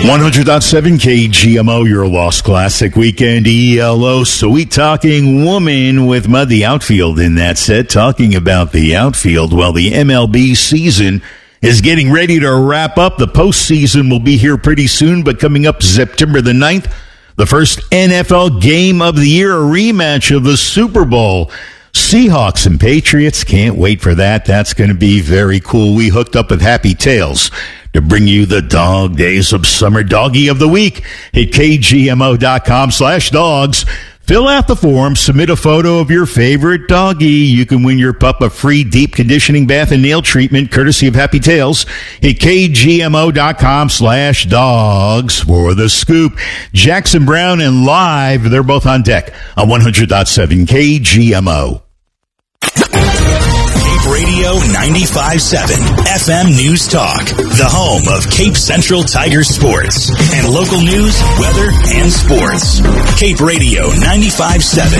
100.7 KGMO, your Lost Classic Weekend ELO. Sweet Talking Woman with Mud the Outfield in that set, talking about the outfield. Well, the MLB season is getting ready to wrap up. The postseason will be here pretty soon, but coming up September the 9th, the first NFL game of the year, a rematch of the Super Bowl. Seahawks and Patriots, can't wait for that. That's going to be very cool. We hooked up with Happy Tales to bring you the dog days of summer. Doggy of the week. Hit kgmo.com/dogs. Fill out the form, submit a photo of your favorite doggy. You can win your pup a free deep conditioning bath and nail treatment courtesy of Happy Tales. Hit kgmo.com/dogs for the scoop. Jackson Brown and Live, they're both on deck on 100.7 KGMO. Radio 95.7 FM News Talk, the home of Cape Central Tiger sports and local news, weather, and sports. Cape Radio 95.7